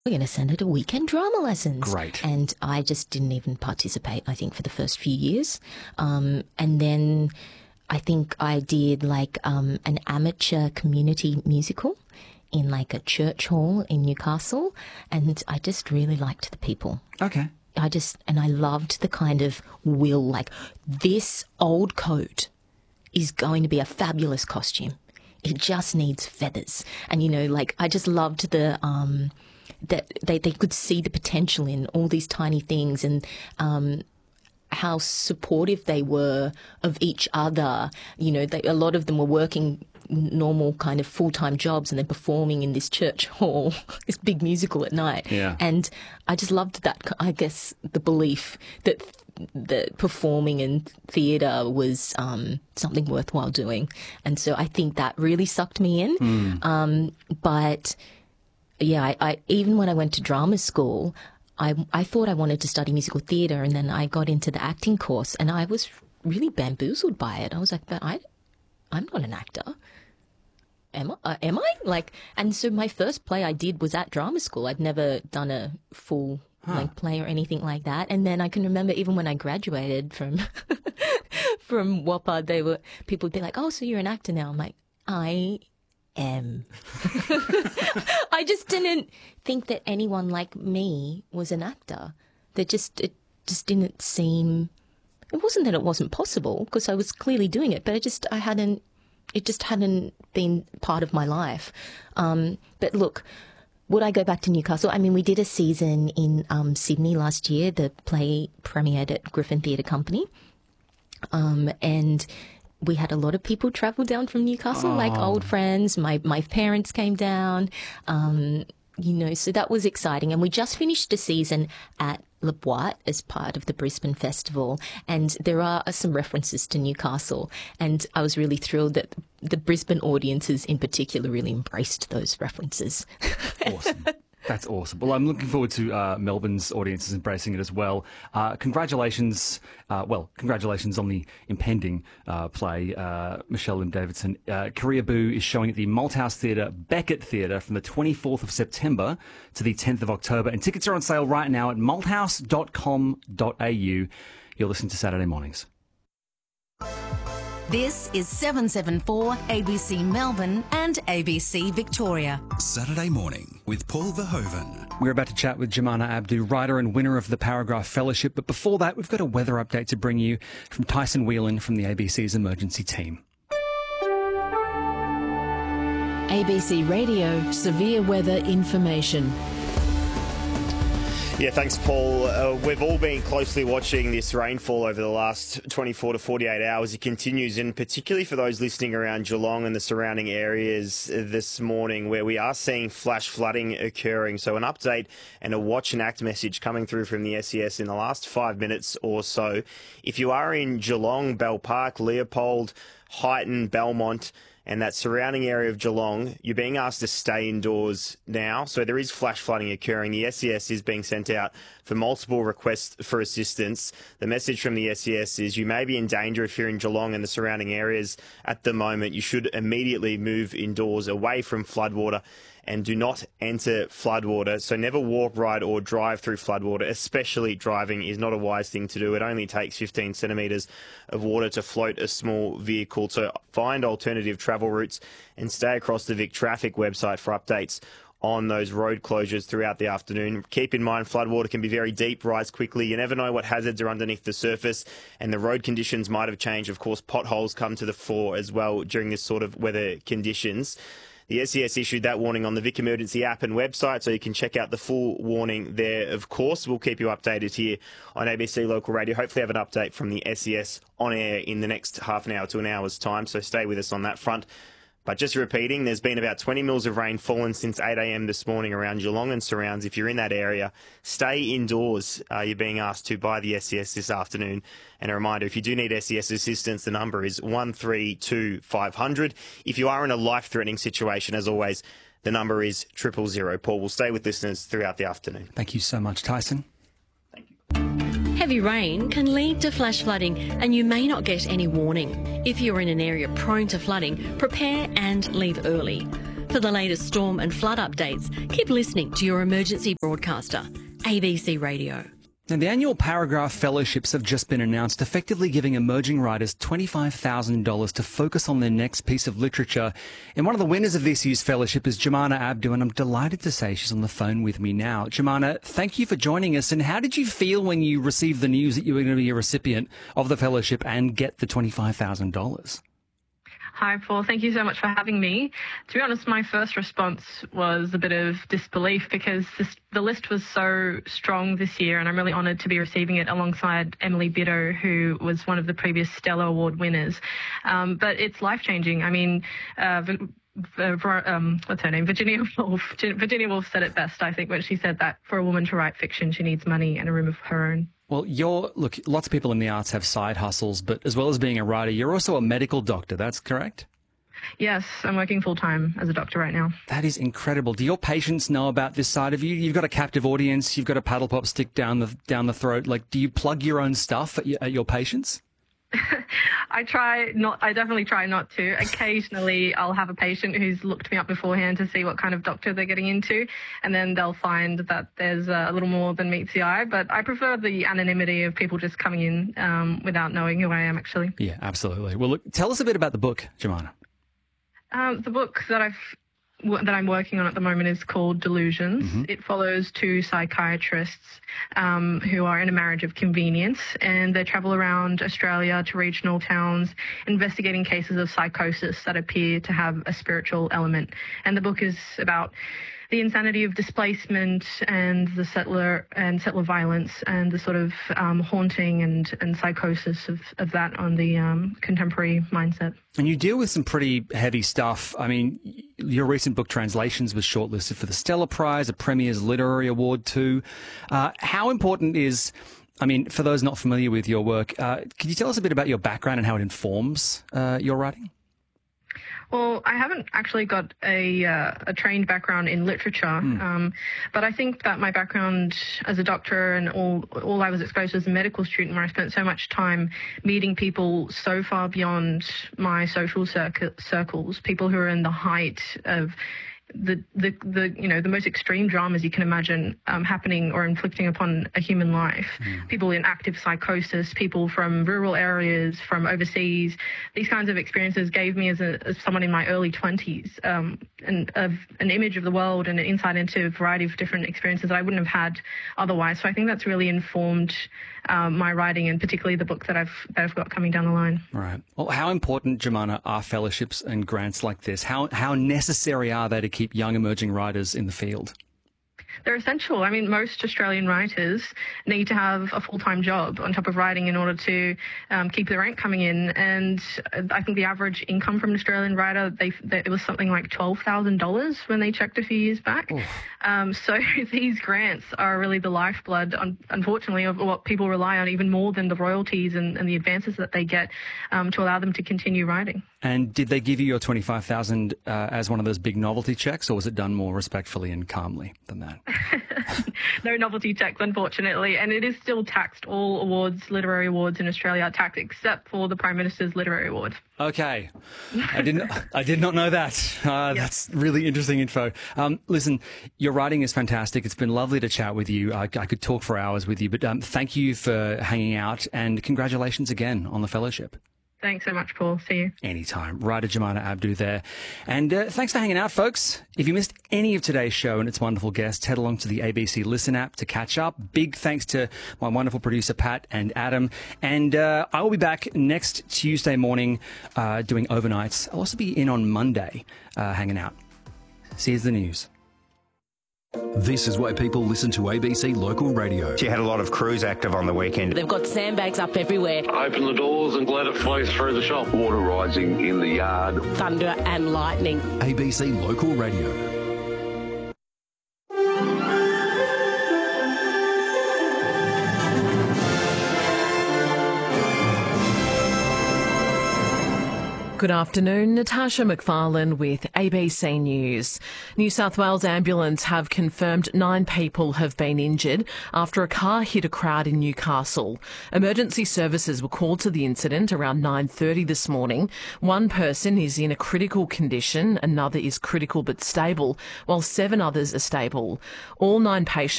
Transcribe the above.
we're going to send her to weekend drama lessons. Great. And I just didn't even participate, I think, for the first few years. And then I think I did like an amateur community musical in like a church hall in Newcastle. And I just really liked the people. Okay. And I loved the kind of will, like, this old coat is going to be a fabulous costume. It just needs feathers. And, you know, like, I just loved the, that they could see the potential in all these tiny things, and how supportive they were of each other. You know, a lot of them were working normal kind of full-time jobs and then performing in this church hall, this big musical at night. Yeah. And I just loved that, I guess, the belief that performing in theatre was something worthwhile doing. And so I think that really sucked me in. But yeah, I even when I went to drama school, I thought I wanted to study musical theatre, and then I got into the acting course, and I was really bamboozled by it. I was like, but I'm not an actor. Am I? Like, and so my first play I did was at drama school. I'd never done a full length play or anything like that. And then I can remember even when I graduated from from WAPA, people would be like, "Oh, so you're an actor now?" I'm like, I am. I just didn't think that anyone like me was an actor. It just didn't seem. It wasn't that it wasn't possible, because I was clearly doing it, but it just hadn't been part of my life. But look, would I go back to Newcastle? I mean, we did a season in Sydney last year. The play premiered at Griffin Theatre Company, and we had a lot of people travel down from Newcastle, like old friends. My parents came down, you know, so that was exciting. And we just finished a season at Le Boite as part of the Brisbane Festival, and there are some references to Newcastle, and I was really thrilled that the Brisbane audiences in particular really embraced those references. Awesome. That's awesome. Well, I'm looking forward to Melbourne's audiences embracing it as well. Congratulations on the impending play, Michelle Lim Davidson. Caribou is showing at the Malthouse Theatre, Beckett Theatre, from the 24th of September to the 10th of October. And tickets are on sale right now at malthouse.com.au. You're listening to Saturday Mornings. This is 774 ABC Melbourne and ABC Victoria. Saturday Morning with Paul Verhoeven. We're about to chat with Jemana Abdu, writer and winner of the Paragraph Fellowship. But before that, we've got a weather update to bring you from Tyson Whelan from the ABC's emergency team. ABC Radio Severe Weather Information. Yeah, thanks, Paul. We've all been closely watching this rainfall over the last 24 to 48 hours. It continues, and particularly for those listening around Geelong and the surrounding areas this morning, where we are seeing flash flooding occurring. So an update and a watch and act message coming through from the SES in the last 5 minutes or so. If you are in Geelong, Bell Park, Leopold, Highton, Belmont, and that surrounding area of Geelong, you're being asked to stay indoors now. So there is flash flooding occurring. The SES is being sent out for multiple requests for assistance. The message from the SES is you may be in danger if you're in Geelong and the surrounding areas at the moment. You should immediately move indoors away from floodwater and do not enter floodwater. So never walk, ride or drive through floodwater, especially driving is not a wise thing to do. It only takes 15 centimetres of water to float a small vehicle. So find alternative travel routes and stay across the Vic Traffic website for updates on those road closures throughout the afternoon. Keep in mind, floodwater can be very deep, rise quickly. You never know what hazards are underneath the surface, and the road conditions might have changed. Of course, potholes come to the fore as well during this sort of weather conditions. The SES issued that warning on the Vic Emergency app and website, so you can check out the full warning there, of course. We'll keep you updated here on ABC Local Radio. Hopefully have an update from the SES on air in the next half an hour to an hour's time, so stay with us on that front. But just repeating, there's been about 20 mils of rain fallen since 8 a.m. this morning around Geelong and surrounds. If you're in that area, stay indoors. You're being asked to by the SES this afternoon. And a reminder, if you do need SES assistance, the number is 132500. If you are in a life-threatening situation, as always, the number is 000. Paul will stay with listeners throughout the afternoon. Thank you so much, Tyson. Heavy rain can lead to flash flooding, and you may not get any warning. If you're in an area prone to flooding, prepare and leave early. For the latest storm and flood updates, keep listening to your emergency broadcaster, ABC Radio. Now, the annual Paragraph Fellowships have just been announced, effectively giving emerging writers $25,000 to focus on their next piece of literature. And one of the winners of this year's fellowship is Jumana Abdu, and I'm delighted to say she's on the phone with me now. Jumana, thank you for joining us. And how did you feel when you received the news that you were going to be a recipient of the fellowship and get the $25,000? Hi, Paul. Thank you so much for having me. To be honest, my first response was a bit of disbelief because the list was so strong this year, and I'm really honoured to be receiving it alongside Emily Biddle, who was one of the previous Stella Award winners. But it's life-changing. I mean, what's her name? Virginia Woolf. Virginia Woolf said it best, I think, when she said that for a woman to write fiction, she needs money and a room of her own. Well, look, lots of people in the arts have side hustles, but as well as being a writer, you're also a medical doctor. That's correct? Yes, I'm working full-time as a doctor right now. That is incredible. Do your patients know about this side of you? You've got a captive audience. You've got a paddle pop stick down the throat. Like, do you plug your own stuff at your patients? I definitely try not to. Occasionally, I'll have a patient who's looked me up beforehand to see what kind of doctor they're getting into, and then they'll find that there's a little more than meets the eye. But I prefer the anonymity of people just coming in without knowing who I am, actually. Yeah, absolutely. Well, look, tell us a bit about the book, Jumana. The book that I'm working on at the moment is called Delusions. Mm-hmm. It follows two psychiatrists who are in a marriage of convenience, and they travel around Australia to regional towns investigating cases of psychosis that appear to have a spiritual element. And the book is about the insanity of displacement and the settler violence and the sort of haunting and psychosis of that on the contemporary mindset. And you deal with some pretty heavy stuff. I mean, your recent book, Translations, was shortlisted for the Stella Prize, a Premier's Literary Award too. How important is, I mean, for those not familiar with your work, could you tell us a bit about your background and how it informs your writing? Well, I haven't actually got a trained background in literature, but I think that my background as a doctor and all I was exposed to as a medical student, where I spent so much time meeting people so far beyond my social circles, people who are in the height of the most extreme dramas you can imagine happening or inflicting upon a human life. People in active psychosis, people from rural areas, from overseas. These kinds of experiences gave me as someone in my early 20s an image of the world and an insight into a variety of different experiences that I wouldn't have had otherwise. So I think that's really informed my writing, and particularly the book that I've got coming down the line. Right. Well, how important, Jumana, are fellowships and grants like this? How necessary are they to keep young emerging writers in the field? They're essential. I mean, most Australian writers need to have a full-time job on top of writing in order to keep the rent coming in. And I think the average income from an Australian writer, it was something like $12,000 when they checked a few years back. So these grants are really the lifeblood, unfortunately, of what people rely on even more than the royalties and the advances that they get to allow them to continue writing. And did they give you your $25,000 as one of those big novelty checks, or was it done more respectfully and calmly than that? No novelty checks, unfortunately, and it is still taxed. All awards, literary awards in Australia are taxed, except for the Prime Minister's Literary Award. Okay, I did not know that. That's really interesting info. Listen, your writing is fantastic. It's been lovely to chat with you. I could talk for hours with you, but thank you for hanging out, and congratulations again on the fellowship. Thanks so much, Paul. See you. Anytime. Writer Jumana Abdu there. And thanks for hanging out, folks. If you missed any of today's show and its wonderful guests, head along to the ABC Listen app to catch up. Big thanks to my wonderful producer, Pat and Adam. And I will be back next Tuesday morning doing overnights. I'll also be in on Monday hanging out. See you at the news. This is why people listen to ABC Local Radio. You had a lot of crews active on the weekend. They've got sandbags up everywhere. Open the doors and let it flow through the shop. Water rising in the yard. Thunder and lightning. ABC Local Radio. Good afternoon, Natasha McFarlane with ABC News. New South Wales Ambulance have confirmed 9 people have been injured after a car hit a crowd in Newcastle. Emergency services were called to the incident around 9:30 this morning. One person is in a critical condition, another is critical but stable, while 7 others are stable. All 9 patients